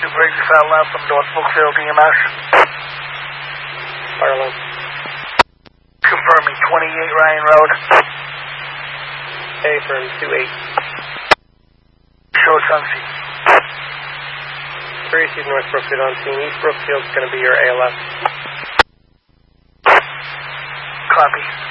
New Bridge fell out from North Brookfield EMS. Fire alarm. Confirming 28 Ryan Road. A firm 28. Short Sunset. 3 received North Brookfield on scene. East Brookfield's going to be your ALS. Copy.